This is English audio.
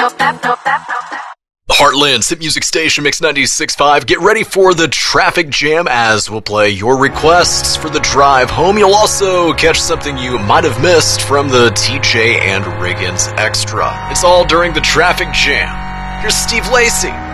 Heartland's hit music station, Mix 96.5. Get ready for the traffic jam as we'll play your requests for the drive home. You'll also catch something you might have missed from the TJ and Riggins Extra. It's all during the traffic jam. Here's Steve Lacy.